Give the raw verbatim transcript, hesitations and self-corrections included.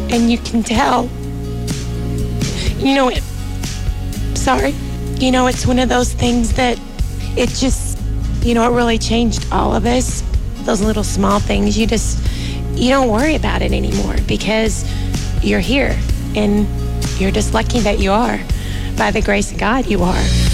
And you can tell, you know, it, sorry, you know, it's one of those things that it just, you know, it really changed all of us. Those little small things, you just, you don't worry about it anymore because you're here and you're just lucky that you are. By the grace of God, you are.